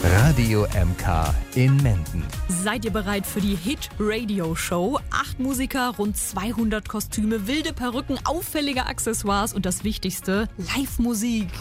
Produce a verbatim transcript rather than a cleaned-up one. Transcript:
Radio M K in Menden. Seid ihr bereit für die Hit-Radio-Show? Acht Musiker, rund zweihundert Kostüme, wilde Perücken, auffällige Accessoires und das Wichtigste, Live-Musik.